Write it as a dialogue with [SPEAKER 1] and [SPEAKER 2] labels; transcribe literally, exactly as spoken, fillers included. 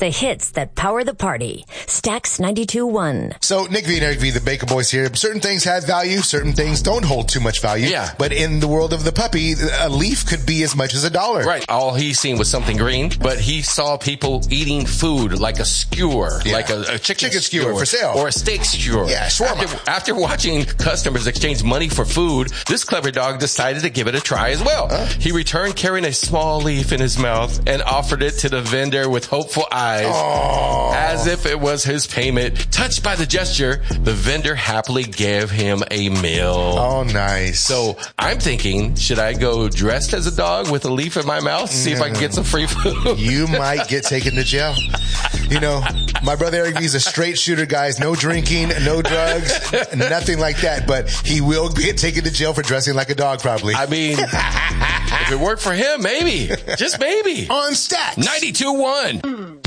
[SPEAKER 1] the hits that power the party. Stax ninety-two point one.
[SPEAKER 2] So, Nick V and Eric V, the Baker Boys here. Certain things have value, certain things don't hold too much value.
[SPEAKER 3] Yeah.
[SPEAKER 2] But in the world of the puppy, a leaf could be as much as a dollar.
[SPEAKER 3] Right. All he seen was something green, but he saw people eating food like a skewer,
[SPEAKER 2] Yeah.
[SPEAKER 3] like a, a chicken,
[SPEAKER 2] Chicken skewer for sale.
[SPEAKER 3] or a steak skewer.
[SPEAKER 2] Yeah, shawarma.
[SPEAKER 3] After, after watching customers exchange money for food, this clever dog decided to give it a try as well.
[SPEAKER 2] Huh?
[SPEAKER 3] He returned carrying a small leaf in his mouth and offered it to the vendor with hopeful eyes,
[SPEAKER 2] Aww.
[SPEAKER 3] as if it was his payment. Touched by the gesture, the vendor happily gave him a meal.
[SPEAKER 2] Oh, nice.
[SPEAKER 3] So I'm thinking, should I go dressed as a dog with a leaf in my mouth, see if I can get some free food?
[SPEAKER 2] You might get taken to jail. You know, my brother Eric V's a straight shooter, guys. No drinking, no drugs, nothing like that. But he will get taken to jail for dressing like a dog, probably.
[SPEAKER 3] I mean, if it worked for him, maybe. Just maybe.
[SPEAKER 2] On Stax
[SPEAKER 3] ninety-two point one.